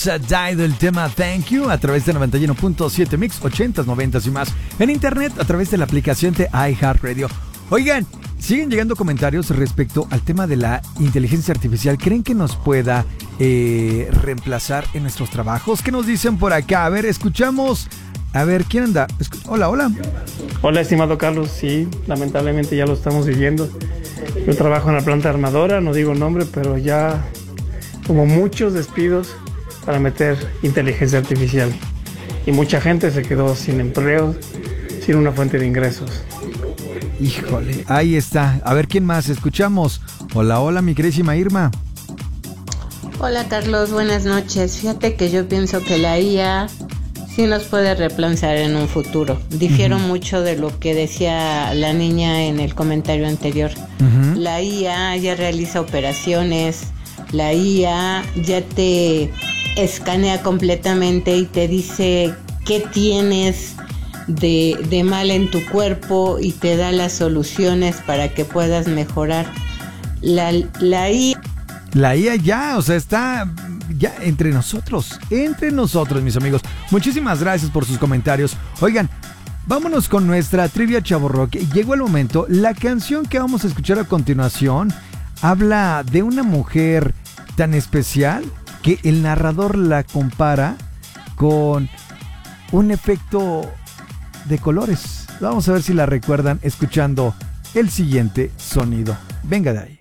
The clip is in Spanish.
Dido, el tema Thank You, a través de 91.7 Mix, 80s, 90s y más. En internet, a través de la aplicación de iHeartRadio. Oigan, siguen llegando comentarios respecto al tema de la inteligencia artificial. ¿Creen que nos pueda reemplazar en nuestros trabajos? ¿Qué nos dicen por acá? A ver, escuchamos. A ver, ¿quién anda? Hola, hola. Hola, estimado Carlos. Sí, lamentablemente ya lo estamos viviendo. Yo trabajo en la planta armadora, no digo nombre, pero ya como muchos despidos para meter inteligencia artificial. Y mucha gente se quedó sin empleo, sin una fuente de ingresos. Híjole, ahí está. A ver, ¿quién más? Escuchamos. Hola, hola, mi queridísima Irma. Hola, Carlos, buenas noches. Fíjate que yo pienso que la IA sí nos puede reemplazar en un futuro. Difiero mucho de lo que decía la niña en el comentario anterior. La IA ya realiza operaciones, la IA ya te escanea completamente y te dice qué tienes de mal en tu cuerpo y te da las soluciones para que puedas mejorar. La IA ya, o sea, está ya entre nosotros, mis amigos. Muchísimas gracias por sus comentarios. Oigan, vámonos con nuestra trivia Chavorrock. Llegó el momento. La canción que vamos a escuchar a continuación habla de una mujer tan especial que el narrador la compara con un efecto de colores. Vamos a ver si la recuerdan escuchando el siguiente sonido. Venga de ahí.